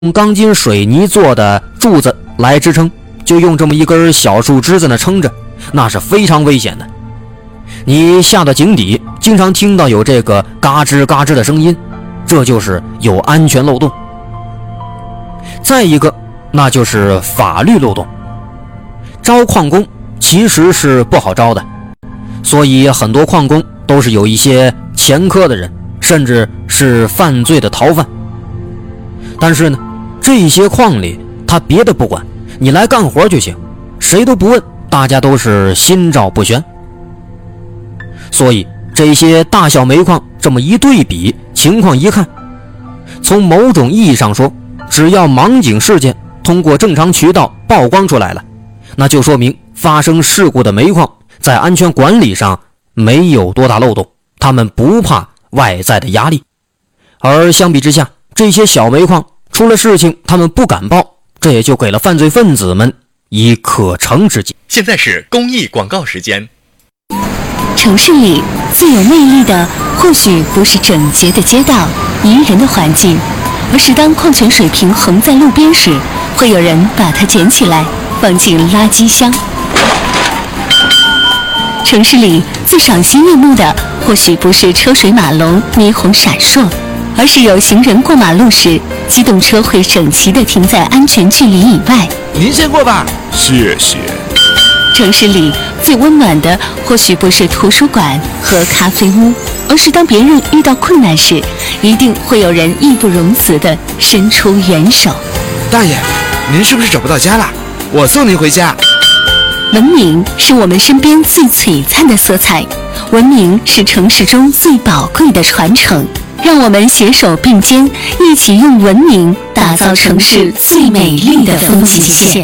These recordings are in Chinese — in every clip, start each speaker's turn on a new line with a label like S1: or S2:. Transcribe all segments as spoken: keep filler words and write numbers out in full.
S1: 用钢筋水泥做的柱子来支撑，就用这么一根小树枝在那撑着，那是非常危险的。你下到井底，经常听到有这个嘎吱嘎吱的声音，这就是有安全漏洞。再一个，那就是法律漏洞。招矿工其实是不好招的，所以很多矿工都是有一些前科的人，甚至是犯罪的逃犯。但是呢，这些矿里他别的不管，你来干活就行，谁都不问，大家都是心照不宣。所以这些大小煤矿这么一对比，情况一看，从某种意义上说，只要盲井事件通过正常渠道曝光出来了，那就说明发生事故的煤矿在安全管理上没有多大漏洞，他们不怕外在的压力。而相比之下，这些小煤矿出了事情他们不敢报，这也就给了犯罪分子们以可乘之机。
S2: 现在是公益广告时间。
S3: 城市里最有魅力的或许不是整洁的街道、宜人的环境，而是当矿泉水瓶横在路边时，会有人把它捡起来放进垃圾箱。城市里最赏心悦目的或许不是车水马龙、霓虹闪烁，而是有行人过马路时，机动车会整齐地停在安全距离以外。
S4: 您先过吧，
S5: 谢谢。
S3: 城市里最温暖的或许不是图书馆和咖啡屋，而是当别人遇到困难时，一定会有人义不容辞地伸出援手。
S4: 大爷，您是不是找不到家了？我送您回家。
S3: 文明是我们身边最璀璨的色彩，文明是城市中最宝贵的传承。让我们携手并肩，一起用文明打造城市最美丽的风景线。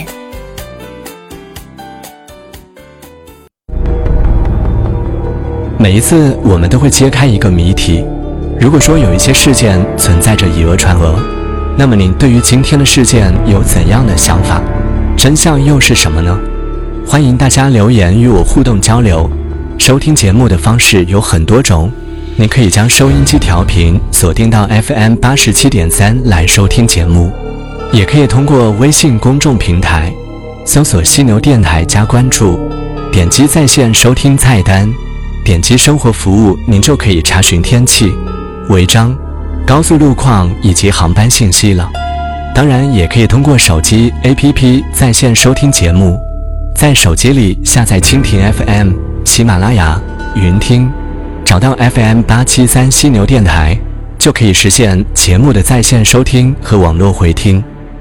S6: 每一次我们都会揭开一个谜题，如果说有一些事件存在着以讹传讹，那么您对于今天的事件有怎样的想法？真相又是什么呢？欢迎大家留言与我互动交流。收听节目的方式有很多种，您可以将收音机调频锁定到 F M 八十七点三 来收听节目，也可以通过微信公众平台搜索犀牛电台加关注，点击在线收听菜单，点击生活服务，您就可以查询天气、违章、高速路况以及航班信息了。当然也可以通过手机 A P P 在线收听节目，在手机里下载蜻蜓 F M、 喜马拉雅、云听，找到 F M 八七三犀牛电台，就可以实现节目的在线收听和网络回听。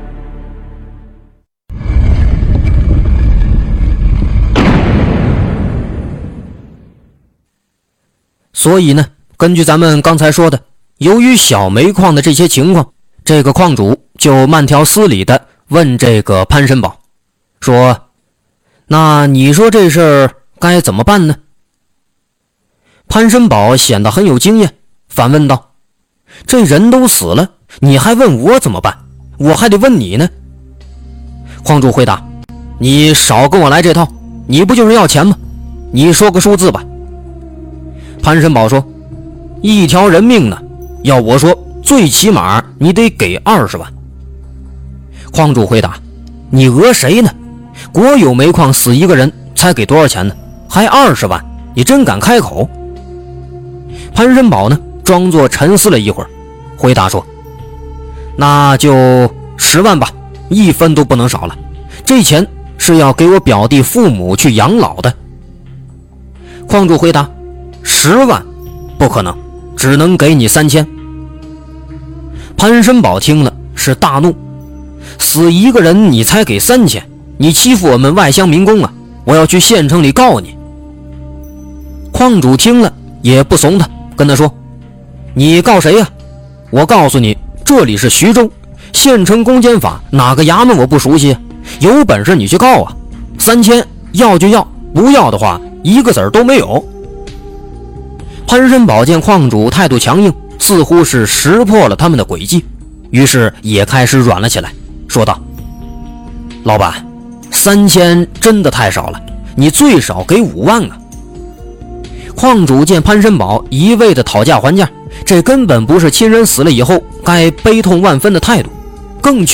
S1: 所以呢，根据咱们刚才说的，由于小煤矿的这些情况，这个矿主就慢条斯理地问这个潘申宝说，那你说这事儿该怎么办呢？潘申宝显得很有经验，反问道，这人都死了，你还问我怎么办？我还得问你呢。矿主回答，你少跟我来这套，你不就是要钱吗？你说个数字吧。潘申宝说，一条人命呢，要我说最起码你得给二十万。矿主回答，你讹谁呢？国有煤矿死一个人才给多少钱呢？还二十万，你真敢开口？潘申宝呢装作沉思了一会儿，回答说，那就十万吧，一分都不能少了，这钱是要给我表弟父母去养老的。矿主回答，十万不可能，只能给你三千。潘申宝听了是大怒，死一个人你才给三千，你欺负我们外乡民工啊，我要去县城里告你。矿主听了也不怂他，跟他说，你告谁呀？我告诉你，这里是徐州，县城公检法哪个衙门我不熟悉，有本事你去告啊，三千要就要，不要的话一个子儿都没有。潘申宝见矿主态度强硬，似乎是识破了他们的诡计，于是也开始软了起来，说道，老板，三千真的太少了，你最少给五万啊。矿主见潘申宝一味的讨价还价，这根本不是亲人死了以后该悲痛万分的态度， 更